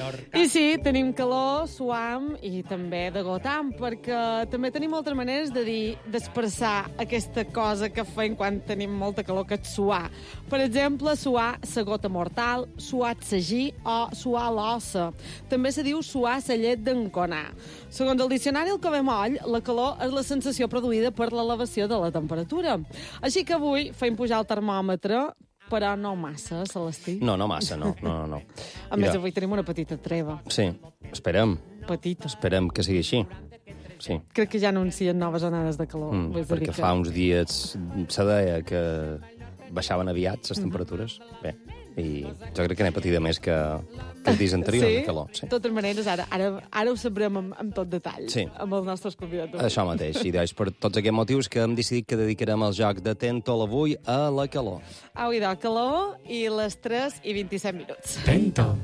I sí, tenim calor, suam i també degotam, perquè també tenim altres maneres de dir, d'expressar aquesta cosa que fem quan tenim molta calor, que és suar. Per exemple, suar sa gota mortal, suar sagí o suar l'ossa. També se diu suar sa llet d'enconar. Segons el diccionari El Covemoll, la calor és la sensació produïda per l'elevació de la temperatura. Així que avui fem pujar el termòmetre, però no massa, Celestí. No massa, no. A més, avui tenim una petita treva. Sí, esperem. Petita. Esperem que sigui així. Sí. Crec que ja anuncien noves onades de calor. Perquè fa uns dies se deia que baixaven aviat les temperatures. Bé, i jo crec que n'he patida més que els dies anteriors de calor. Sí, de totes maneres, ara ho sabrem amb tot detall, amb els nostres convidats. Això mateix, i és per tots aquests motius que hem decidit que dedicarem el joc de Tento l'avui a la calor. Au, idò, calor i les 3:27. Tento.